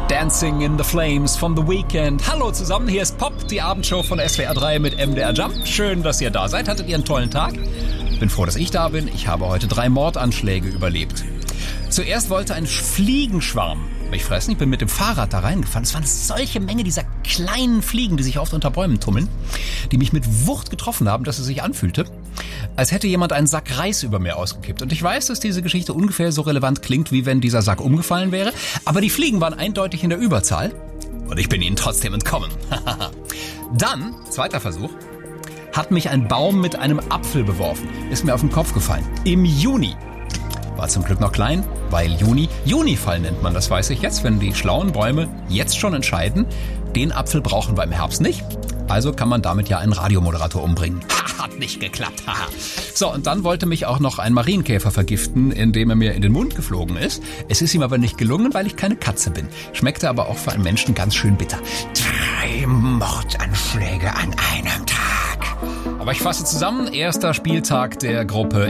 Dancing in the Flames von The Weeknd. Hallo zusammen, hier ist Pop, die Abendshow von SWR 3 mit MDR Jump. Schön, dass ihr da seid. Hattet ihr einen tollen Tag? Bin froh, dass ich da bin. Ich habe heute 3 Mordanschläge überlebt. Zuerst wollte ein Fliegenschwarm mich fressen. Ich bin mit dem Fahrrad da reingefahren. Es waren solche Menge dieser kleinen Fliegen, die sich oft unter Bäumen tummeln, die mich mit Wucht getroffen haben, dass es sich anfühlte, als hätte jemand einen Sack Reis über mir ausgekippt. Und ich weiß, dass diese Geschichte ungefähr so relevant klingt, wie wenn dieser Sack umgefallen wäre. Aber die Fliegen waren eindeutig in der Überzahl. Und ich bin ihnen trotzdem entkommen. Dann, zweiter Versuch, hat mich ein Baum mit einem Apfel beworfen. Ist mir auf den Kopf gefallen. Im Juni. War zum Glück noch klein, weil Junifall nennt man, das weiß ich jetzt, wenn die schlauen Bäume jetzt schon entscheiden, den Apfel brauchen wir im Herbst nicht. Also kann man damit ja einen Radiomoderator umbringen. Hat nicht geklappt. So, und dann wollte mich auch noch ein Marienkäfer vergiften, indem er mir in den Mund geflogen ist. Es ist ihm aber nicht gelungen, weil ich keine Katze bin. Schmeckte aber auch für einen Menschen ganz schön bitter. 3 Mordanschläge an einem Tag. Aber ich fasse zusammen, erster Spieltag der Gruppe